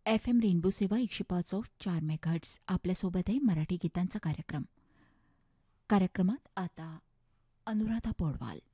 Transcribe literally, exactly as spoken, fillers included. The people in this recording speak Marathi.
एफ एम रेनबो सेवा एकशे पाच ऑफ चार मेगाहर्ट्स आपल्यासोबत आहे मराठी गीतांचा कार्यक्रम. कार्यक्रमात आता अनुराधा पौडवाल.